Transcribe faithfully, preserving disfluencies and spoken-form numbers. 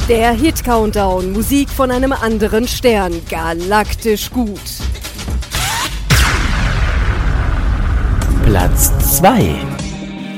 Der Hit-Countdown, Musik von einem anderen Stern, galaktisch gut. Platz zwei.